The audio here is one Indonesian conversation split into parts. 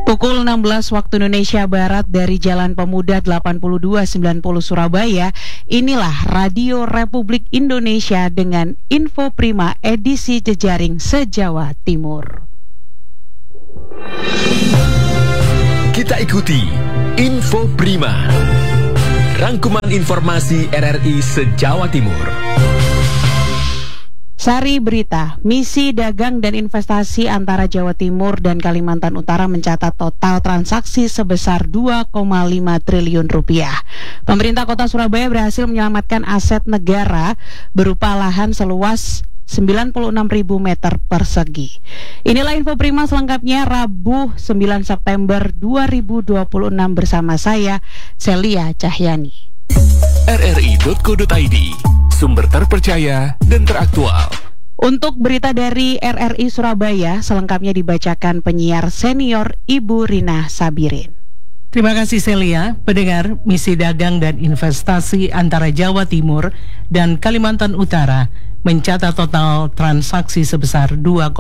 Pukul 16 waktu Indonesia Barat dari Jalan Pemuda 8290 Surabaya, inilah Radio Republik Indonesia dengan Info Prima edisi jejaring se-Jawa Timur. Kita ikuti Info Prima, rangkuman informasi RRI se-Jawa Timur. Sari berita, misi dagang dan investasi antara Jawa Timur dan Kalimantan Utara mencatat total transaksi sebesar 2,5 triliun rupiah. Pemerintah Kota Surabaya berhasil menyelamatkan aset negara berupa lahan seluas 96.000 meter persegi. Inilah Info Prima selengkapnya Rabu 9 September 2026 bersama saya, Celia Cahyani. RRI.co.id, sumber terpercaya dan teraktual. Untuk berita dari RRI Surabaya, selengkapnya dibacakan penyiar senior Ibu Rina Sabirin. Terima kasih Celia. Pendengar, misi dagang dan investasi antara Jawa Timur dan Kalimantan Utara mencatat total transaksi sebesar 2,5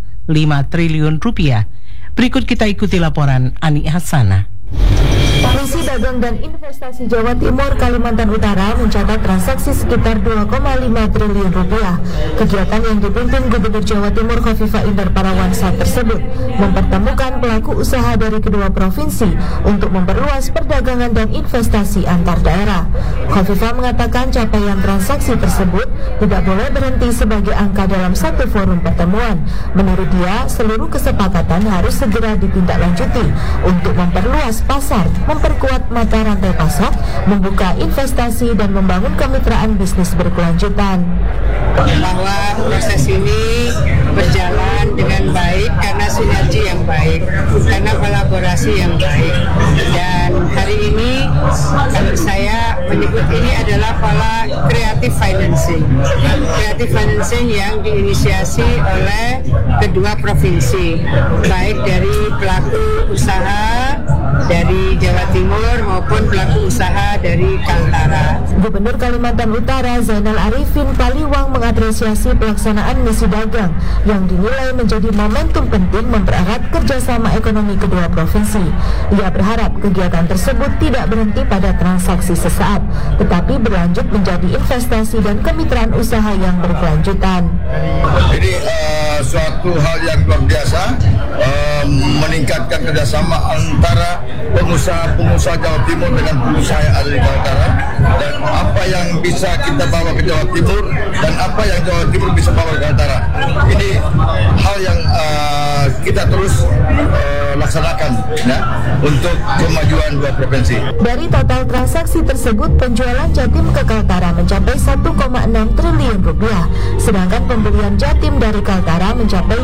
triliun rupiah. Berikut kita ikuti laporan Ani Hasanah. Misi Dagang dan Investasi Jawa Timur Kalimantan Utara mencatat transaksi sekitar 2,5 triliun rupiah. Kegiatan yang dipimpin Gubernur Jawa Timur Khofifah Indar Parawansa tersebut mempertemukan pelaku usaha dari kedua provinsi untuk memperluas perdagangan dan investasi antar daerah. Khofifah mengatakan capaian transaksi tersebut tidak boleh berhenti sebagai angka dalam satu forum pertemuan. Menurut dia, seluruh kesepakatan harus segera ditindaklanjuti untuk memperluas pasar, memperkuat mata rantai pasok, membuka investasi dan membangun kemitraan bisnis berkelanjutan. Bahwa proses ini berjalan dengan baik karena sinergi yang baik, karena kolaborasi yang baik. Dan hari ini saya menyebut ini adalah pola creative financing. Creative financing yang diinisiasi oleh kedua provinsi, baik dari pelaku usaha dari Jawa Timur maupun pelaku usaha dari Kaltara. Gubernur Kalimantan Utara Zainal Arifin Paliwang mengapresiasi pelaksanaan misi dagang yang dinilai menjadi momentum penting mempererat kerjasama ekonomi kedua provinsi. Ia berharap kegiatan tersebut tidak berhenti pada transaksi sesaat, tetapi berlanjut menjadi investasi dan kemitraan usaha yang berkelanjutan. Ini suatu hal yang luar biasa, meningkatkan kerjasama antara pengusaha-pengusaha Jawa Timur dengan pengusaha yang ada di Kaltara, dan apa yang bisa kita bawa ke Jawa Timur dan apa yang Jawa Timur bisa bawa ke Kaltara. Ini hal yang kita terus laksanakan ya, untuk kemajuan dua provinsi. Dari total transaksi tersebut, penjualan Jatim ke Kaltara mencapai 1,6 triliun rupiah, sedangkan pembelian Jatim dari Kaltara mencapai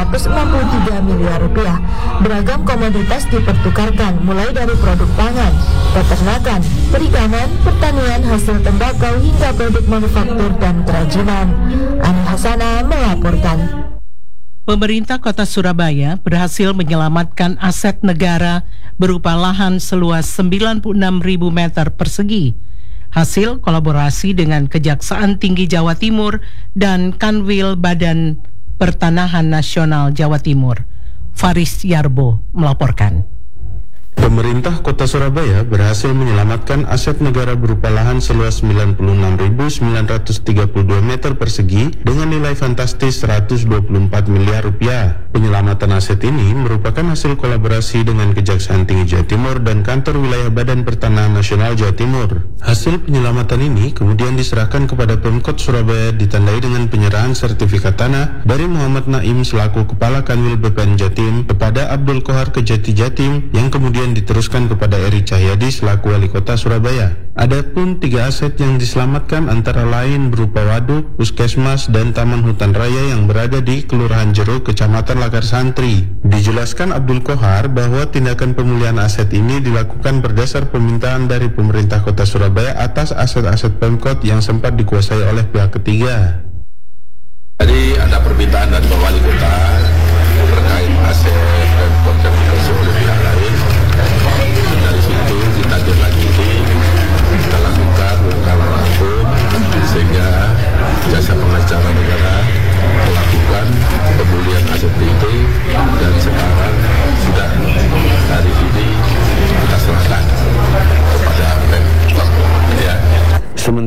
863 miliar rupiah. Beragam komoditas dipertukarkan, mulai dari produk pangan, peternakan, perikanan, pertanian, hasil tembakau hingga produk manufaktur dan kerajinan. Ani Hasanah melaporkan. Pemerintah Kota Surabaya berhasil menyelamatkan aset negara berupa lahan seluas 96.000 meter persegi. Hasil kolaborasi dengan Kejaksaan Tinggi Jawa Timur dan Kanwil Badan Pertanahan Nasional Jawa Timur. Faris Yarbo melaporkan. Pemerintah Kota Surabaya berhasil menyelamatkan aset negara berupa lahan seluas 96.932 meter persegi dengan nilai fantastis 124 miliar rupiah. Penyelamatan aset ini merupakan hasil kolaborasi dengan Kejaksaan Tinggi Jawa Timur dan Kantor Wilayah Badan Pertanahan Nasional Jawa Timur. Hasil penyelamatan ini kemudian diserahkan kepada Pemkot Surabaya ditandai dengan penyerahan sertifikat tanah dari Muhammad Naim selaku Kepala Kanwil BPN Jatim kepada Abdul Kohar Kejati Jatim yang kemudian diteruskan kepada Eri Cahyadi selaku Wali Kota Surabaya. Adapun 3 aset yang diselamatkan antara lain berupa waduk, puskesmas, dan taman hutan raya yang berada di Kelurahan Jeruk, Kecamatan Lakar Santri. Dijelaskan Abdul Kohar bahwa tindakan pemulihan aset ini dilakukan berdasar permintaan dari pemerintah Kota Surabaya atas aset-aset Pemkot yang sempat dikuasai oleh pihak ketiga. Jadi ada permintaan dari Wali Kota terkait aset Pemkot yang dikuasai oleh pihak lain. Dari situ kita lanjuti, kita lakukan langkah hukum sehingga jasa pengacara negara melakukan pemulihan aset itu, dan sekarang sudah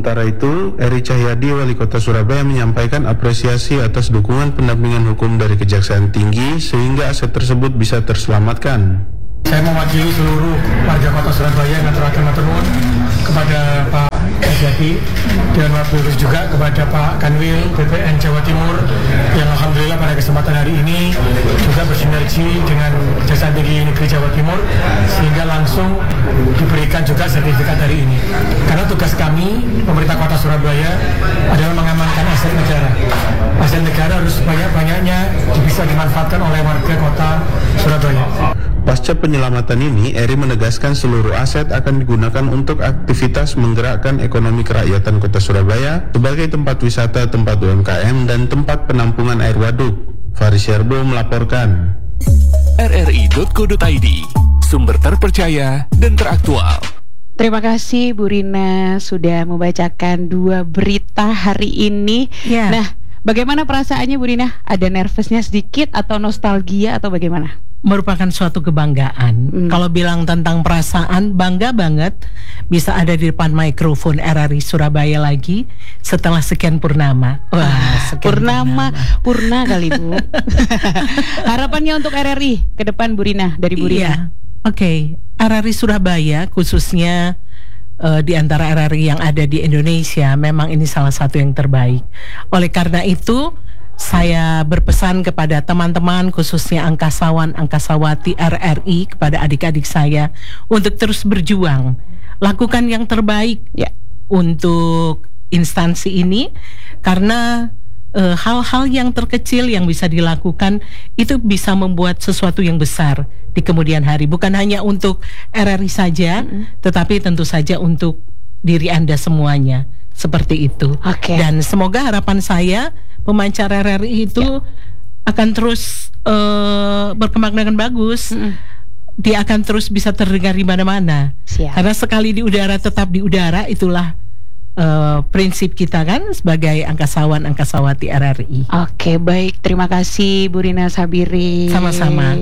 Sementara itu, Eri Cahyadi, Wali Kota Surabaya, menyampaikan apresiasi atas dukungan pendampingan hukum dari Kejaksaan Tinggi sehingga aset tersebut bisa terselamatkan. Saya mewakili seluruh warga Kota Surabaya yang matur nuwun kepada Pak Cahyadi dan wabil juga kepada Pak Kanwil BPN Jawa Timur yang alhamdulillah pada kesempatan hari ini juga bersinergi dengan Kejaksaan Tinggi Negeri Jawa Timur sehingga langsung diberikan juga sertifikat hari ini. Karena tugas kami pemerintah Kota Surabaya adalah mengamankan aset negara. Aset negara harus banyak-banyaknya bisa dimanfaatkan oleh warga Kota Surabaya. Pasca penyelamatan ini, Eri menegaskan seluruh aset akan digunakan untuk aktivitas menggerakkan ekonomi kerakyatan Kota Surabaya sebagai tempat wisata, tempat UMKM, dan tempat penampungan air waduk. Faris Yarbo melaporkan. RRI.co.id, sumber terpercaya dan teraktual. Terima kasih Bu Rina sudah membacakan 2 berita hari ini. Ya. Nah, bagaimana perasaannya Bu Rina? Ada nervousnya sedikit atau nostalgia atau bagaimana? Merupakan suatu kebanggaan. Kalau bilang tentang perasaan, bangga banget bisa ada di depan mikrofon RRI Surabaya lagi setelah sekian purnama. Wah, sekian purna kali Bu. Harapannya untuk RRI ke depan Bu Rina, dari Bu Rina. Iya. Oke. RRI Surabaya khususnya di antara RRI yang ada di Indonesia memang ini salah satu yang terbaik. Oleh karena itu saya berpesan kepada teman-teman khususnya angkasawan, angkasawati RRI, kepada adik-adik saya untuk terus berjuang, lakukan yang terbaik ya untuk instansi ini, karena hal-hal yang terkecil yang bisa dilakukan itu bisa membuat sesuatu yang besar di kemudian hari, bukan hanya untuk RRI saja, tetapi tentu saja untuk diri Anda semuanya. Seperti itu. Dan semoga harapan saya pemancar RRI itu akan terus berkembang dengan bagus. Dia akan terus bisa terdengar di mana-mana. Karena sekali di udara tetap di udara, itulah prinsip kita kan sebagai angkasawan angkasawati RRI. Oke, baik. Terima kasih Bu Rina Sabiri. Sama-sama.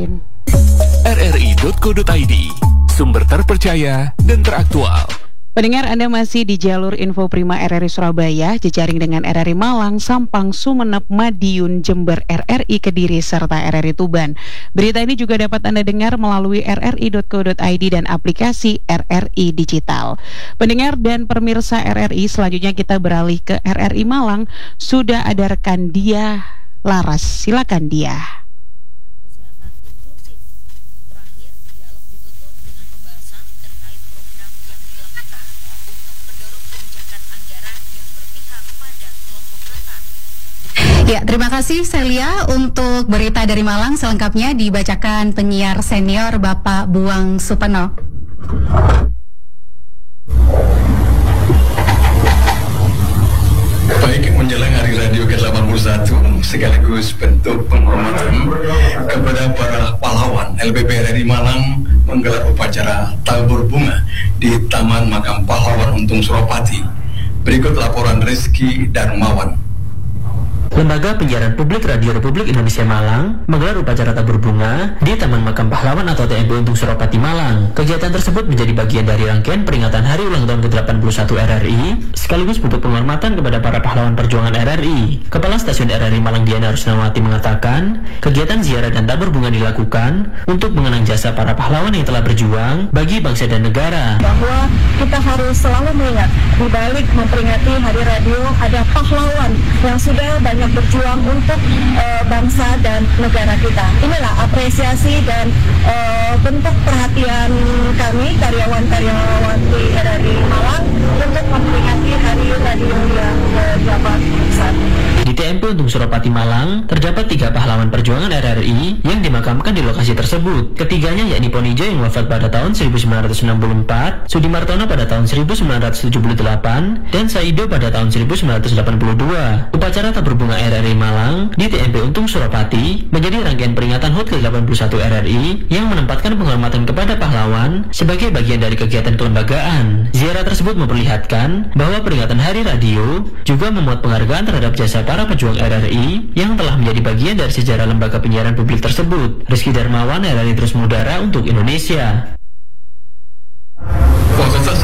RRI.co.id, sumber terpercaya dan teraktual. Pendengar, Anda masih di jalur Info Prima RRI Surabaya, jejaring dengan RRI Malang, Sampang, Sumeneb, Madiun, Jember, RRI Kediri, serta RRI Tuban. Berita ini juga dapat Anda dengar melalui rri.co.id dan aplikasi RRI Digital. Pendengar dan pemirsa RRI, selanjutnya kita beralih ke RRI Malang. Sudah ada rekan Dia Laras, silakan Dia. Ya, terima kasih Celia untuk berita dari Malang. Selengkapnya dibacakan penyiar senior Bapak Buang Supeno. Baik, menjelang Hari Radio ke-81 sekaligus bentuk penghormatan kepada para pahlawan, LPP RRI Malang menggelar upacara tabur bunga di Taman Makam Pahlawan Untung Suropati. Berikut laporan Rizky Darmawan. Lembaga Penyiaran Publik Radio Republik Indonesia Malang menggelar upacara tabur bunga di Taman Makam Pahlawan atau TMP Untung Suropati Malang. Kegiatan tersebut menjadi bagian dari rangkaian peringatan Hari Ulang Tahun ke-81 RRI sekaligus bentuk penghormatan kepada para pahlawan perjuangan RRI. Kepala Stasiun RRI Malang Diana Rusnawati mengatakan, kegiatan ziarah dan tabur bunga dilakukan untuk mengenang jasa para pahlawan yang telah berjuang bagi bangsa dan negara. Bahwa kita harus selalu mengingat, di balik memperingati Hari Radio ada pahlawan yang sudah banyak berjuang untuk bangsa dan negara kita. Inilah apresiasi dan bentuk perhatian kami karyawan-karyawati RRI Malang untuk memperingati Hari Radio yang ke-81. Di TMP Untung Suropati Malang terdapat 3 pahlawan perjuangan RRI yang dimakamkan di lokasi tersebut. Ketiganya yakni Ponijo yang wafat pada tahun 1964, Sudimartono pada tahun 1978, dan Saido pada tahun 1982. Upacara tabur bunga RRI Malang di TMP Untung Suropati menjadi rangkaian peringatan HUT ke-81 RRI yang menempatkan penghormatan kepada pahlawan sebagai bagian dari kegiatan kelembagaan. Ziarah tersebut memperlihatkan bahwa peringatan Hari Radio juga memuat penghargaan terhadap jasa para pejuang RRI yang telah menjadi bagian dari sejarah lembaga penyiaran publik tersebut. Rizky Darmawan, RRI terus mengudara untuk Indonesia. Fakultas Ilmu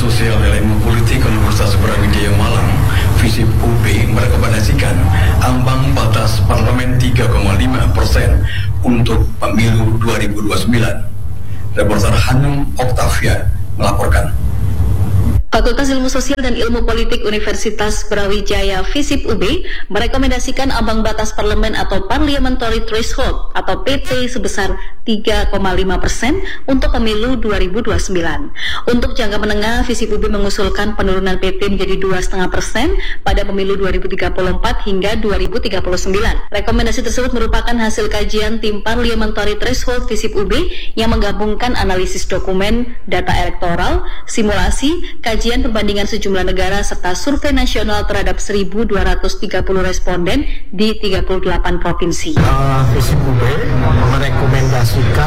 Sosial dan Ilmu Politik Universitas Brawijaya Malang, FISIP UB merekomendasikan ambang batas parlemen 3,5% untuk pemilu 2029. Reporter Hanum Oktavia melaporkan. Fakultas Ilmu Sosial dan Ilmu Politik Universitas Brawijaya FISIP UB merekomendasikan ambang batas parlemen atau Parliamentary Threshold atau PT sebesar 3,5% untuk pemilu 2029. Untuk jangka menengah, FISIP UB mengusulkan penurunan PT menjadi 2,5% pada pemilu 2034 hingga 2039. Rekomendasi tersebut merupakan hasil kajian tim Parliamentary Threshold FISIP UB yang menggabungkan analisis dokumen, data elektoral, simulasi, kajian perbandingan sejumlah negara serta survei nasional terhadap 1.230 responden di 38 provinsi. FISIP UB merekomendasikan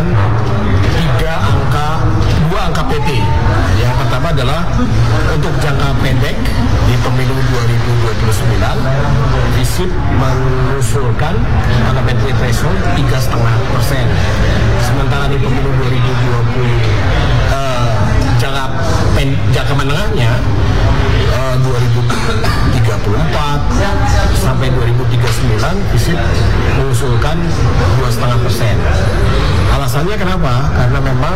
dua angka PT. Yang pertama adalah untuk jangka pendek di pemilu 2029, FISIP mengusulkan parliamentary threshold 3,5%. Sementara di pemilu 2020 jangka menengahnya 2034 sampai 2039 FISIP mengusulkan 2,5%. Alasannya kenapa? Karena memang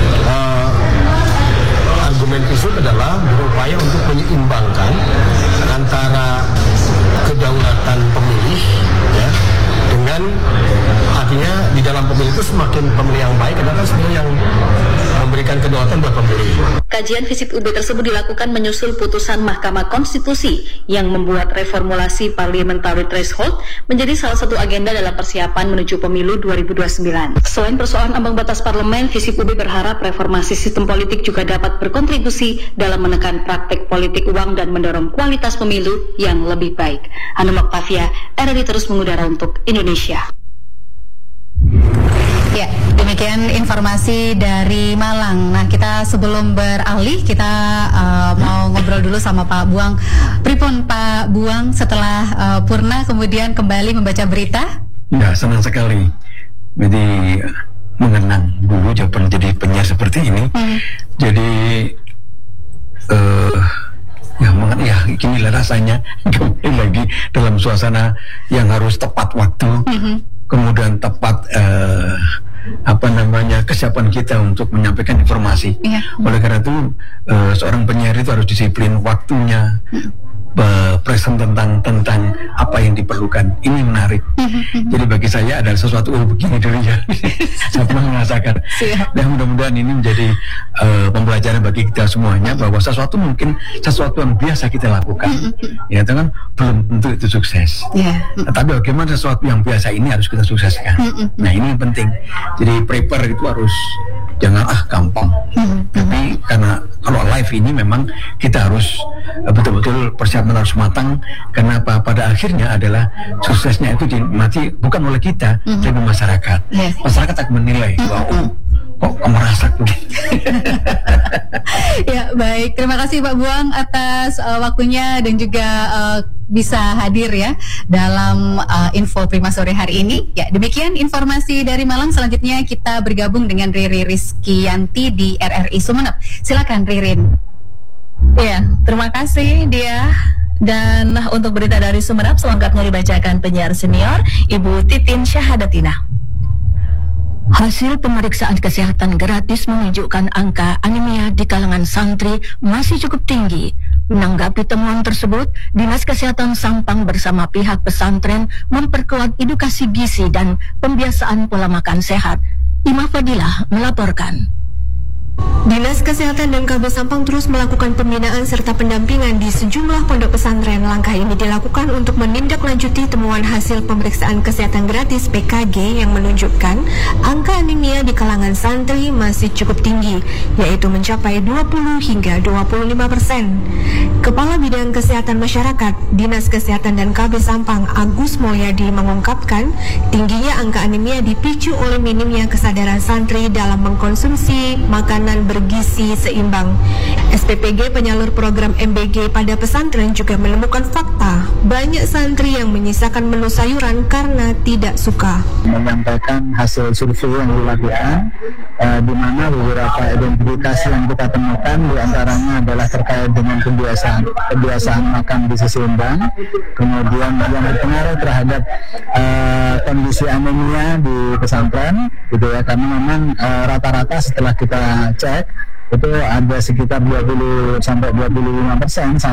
argumen FISIP adalah berupaya untuk menyeimbangkan antara kedaulatan pemilih ya, dengan artinya di dalam pemilih itu semakin pemilih yang baik adalah sebenarnya yang memberikan kedaulatan buat pemilih. Kajian FISIP UB tersebut dilakukan menyusul putusan Mahkamah Konstitusi yang membuat reformulasi Parliamentary Threshold menjadi salah satu agenda dalam persiapan menuju pemilu 2029. Selain persoalan ambang batas parlemen, FISIP UB berharap reformasi sistem politik juga dapat berkontribusi dalam menekan praktek politik uang dan mendorong kualitas pemilu yang lebih baik. Hanum Oktavia, RRI terus mengudara untuk Indonesia. Ya, demikian informasi dari Malang. Nah, kita sebelum beralih, kita mau ngobrol dulu sama Pak Buang. Pripun Pak Buang setelah Purna kemudian kembali membaca berita? Ya, senang sekali. Jadi mengenang dulu jawaban jadi penyiar seperti ini. Jadi ya inilah rasanya kembali lagi dalam suasana yang harus tepat waktu. Kemudian tepat kesiapan kita untuk menyampaikan informasi. Oleh karena itu seorang penyiar itu harus disiplin waktunya, present tentang apa yang diperlukan. Ini menarik. Jadi bagi saya adalah sesuatu begini dulu ya. Saya pernah merasakan. Dan mudah-mudahan ini menjadi pembelajaran bagi kita semuanya bahwa sesuatu yang biasa kita lakukan, ya itu kan belum tentu itu sukses. Tapi bagaimana sesuatu yang biasa ini harus kita sukseskan. Nah ini yang penting. Jadi prepare itu harus jangan gampang. Tapi karena kalau live ini memang kita harus betul-betul persiapan harus matang. Karena pada akhirnya adalah suksesnya itu dinikmati bukan oleh kita, tapi masyarakat. Masyarakat akan menilai bahwa kok merasa begitu. Ya baik, terima kasih Pak Buang atas waktunya dan juga bisa hadir ya dalam info Prima sore hari ini. Ya demikian informasi dari Malang. Selanjutnya kita bergabung dengan Riri Rizkyanti di RRI Sumeneb. Silakan Ririn. Ya, terima kasih dia. Dan untuk berita dari Sumeneb selengkapnya dibacakan penyiar senior Ibu Titin Syahadatina. Hasil pemeriksaan kesehatan gratis menunjukkan angka anemia di kalangan santri masih cukup tinggi. Menanggapi temuan tersebut, Dinas Kesehatan Sampang bersama pihak pesantren memperkuat edukasi gizi dan pembiasaan pola makan sehat. Imah Fadilah melaporkan. Dinas Kesehatan dan KB Sampang terus melakukan pembinaan serta pendampingan di sejumlah pondok pesantren. Langkah ini dilakukan untuk menindaklanjuti temuan hasil pemeriksaan kesehatan gratis PKG yang menunjukkan angka anemia di kalangan santri masih cukup tinggi, yaitu mencapai 20 hingga 25%. Kepala Bidang Kesehatan Masyarakat Dinas Kesehatan dan KB Sampang Agus Mulyadi mengungkapkan tingginya angka anemia dipicu oleh minimnya kesadaran santri dalam mengkonsumsi makanan bergizi seimbang. SPPG penyalur program MBG pada pesantren juga menemukan fakta banyak santri yang menyisakan menu sayuran karena tidak suka. Menyampaikan hasil survei yang dilakukan, di mana beberapa identifikasi yang kita temukan diantaranya adalah terkait dengan kebiasaan makan gizi seimbang, kemudian yang berpengaruh terhadap kondisi anemia di pesantren, gitu ya, karena memang rata-rata setelah kita cek itu ada sekitar 20-25%